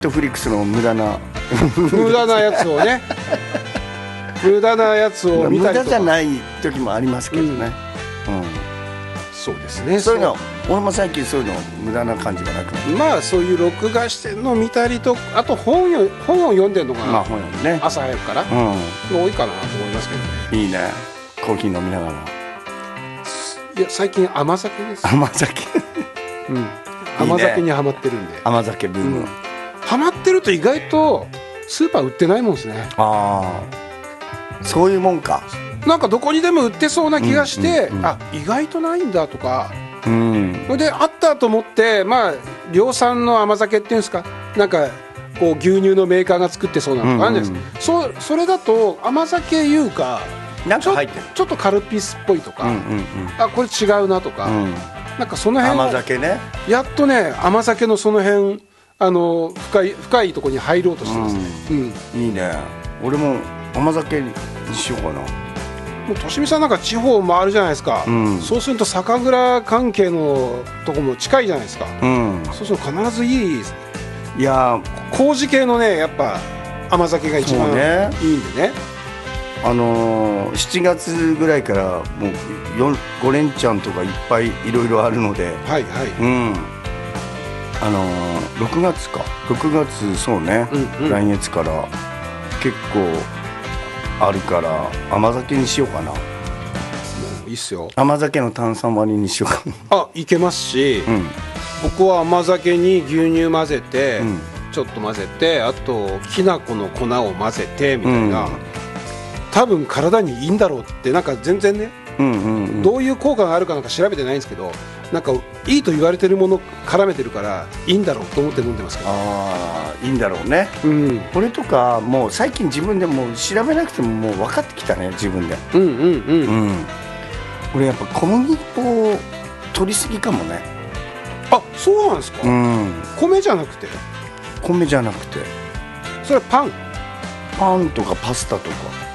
ットフリックスの無駄なやつをね無駄なやつを見たりとか、 無駄じゃない時もありますけどね、 そうですね。 そういうの俺も最近そういうの無駄な感じがなくなって、 まあそういう録画してんのを見たりと、あと本を読んでるのが、 まあ本読むね、 朝早くから、多いかなと思いますけどね。 いいね、コーヒー飲みながら。 いや最近甘酒です。 甘酒甘酒にハマってるんで。 甘酒ブーム、 ハマってると意外とスーパー売ってないもんですね。 ああ、そういうもんか。 なんかどこにでも売ってそうな気がして、あ、意外とないんだとか、それであったと思って、まあ量産の甘酒っていうんですか、なんかこう牛乳のメーカーが作ってそうなのがあるんです。それだと甘酒いうか、 なんか入ってる、 ちょっとカルピスっぽいとか、あ、これ違うなとか、なんかその辺甘酒ね、 やっとね、甘酒のその辺深いところに入ろうとしてますね。 いいね。俺も甘酒にしようかな。 もうとしみさんなんか地方回るじゃないですか、そうすると酒蔵関係のとこも近いじゃないですか、そうすると必ずいい、 いや麹系のね、やっぱ甘酒が一番いいんでね。 7月ぐらいからもう5連チャンとかいっぱいいろいろあるので、6月か、6月、そうね、来月から結構あるから甘酒にしようかな。もういいっすよ、 甘酒の炭酸割りにしようかな。 あ、いけますし、僕は甘酒に牛乳混ぜて、ちょっと混ぜて、あときな粉の粉を混ぜてみたいな、多分体にいいんだろうって、なんか全然ね、どういう効果があるかなんか調べてないんですけど、なんかいいと言われてるもの絡めてるからいいんだろうと思って飲んでますけど。 ああ、いいんだろうね。これとかもう最近自分でもう調べなくてももう分かってきたね、自分で。俺やっぱ小麦粉取りすぎかもね。 あ、そうなんですか。米じゃなくて。 米じゃなくて、 それはパンとかパスタとか。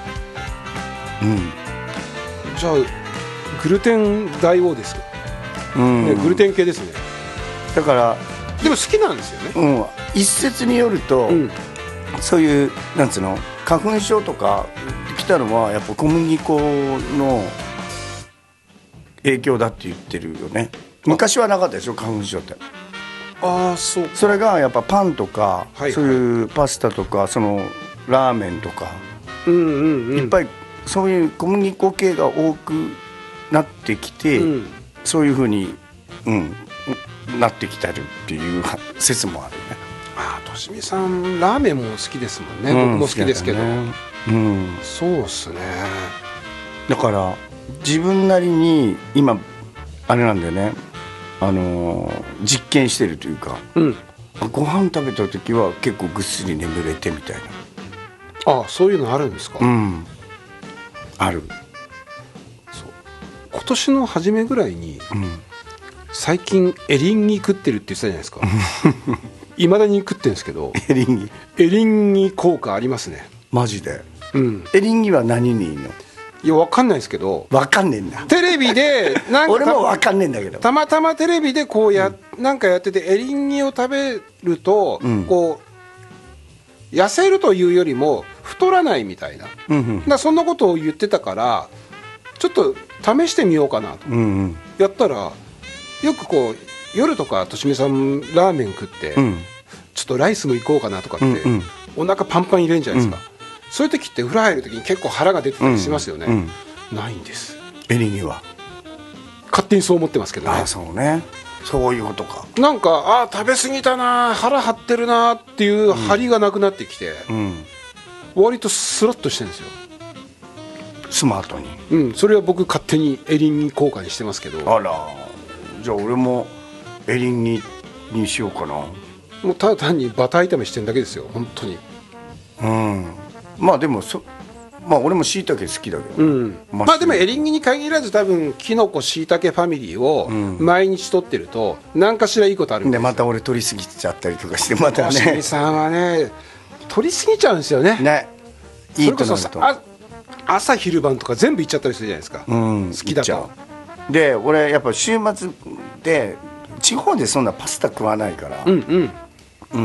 じゃあグルテン大王ですよ、グルテン系ですね。 だからでも好きなんですよね。 一説によると、そういうなんつうの、花粉症とか来たのはやっぱ小麦粉の影響だって言ってるよね。昔はなかったでしょ、花粉症って。 ああ、そう。 それがやっぱパンとか、そういうパスタとか、そのラーメンとか、いっぱいそういう小麦粉系が多くなってきて、そういう風に、なってきてるっていう説もあるね。 ああ、としみさんラーメンも好きですもんね。僕も好きですけど、そうっすね。 だから自分なりに今あれなんだよね、実験してるというか、ご飯食べた時は結構ぐっすり眠れてみたいな。 ああ、そういうのあるんですか。 ある。 そう、今年の初めぐらいに、最近エリンギ食ってるって言ってたじゃないですか。いまだに食ってるんですけど、エリンギ効果ありますね。 マジで。エリンギは何にいいの？ いや、分かんないですけど。 分かんねえんだ。 テレビでなんか俺も分かんねえんだけど、 たまたまテレビでこうなんかやってて、エリンギを食べると、こう痩せるというよりも太らないみたいな、そんなことを言ってたから、ちょっと試してみようかなと、やったら、よくこう夜とかとしみさんラーメン食って、ちょっとライスも行こうかなとかって、お腹パンパン入れるんじゃないですか。そういう時って風呂入る時に結構腹が出てたりしますよね。ないんです、エリンギは。勝手にそう思ってますけどね。 そうね、そういうことか。 なんか食べ過ぎたな、腹張ってるなっていう張りがなくなってきて、割とスラッとしてるんですよ、 スマートに。 それは僕勝手にエリンギ効果にしてますけど。 あら、じゃあ俺もエリンギにしようかな。もうただ単にバター炒めしてるだけですよ、本当に。 まあでもまあ俺も椎茸好きだけど、 まあでもエリンギに限らず、多分キノコ椎茸ファミリーを毎日取ってると何かしらいいことあるんですよ。 でまた俺取りすぎちゃったりとかして、またね、 しみさんはね取りすぎちゃうんですよね。いいとなると、それこそ朝昼晩とか全部いっちゃったりするじゃないですか、好きだと。 で俺やっぱ週末で地方でそんなパスタ食わないから、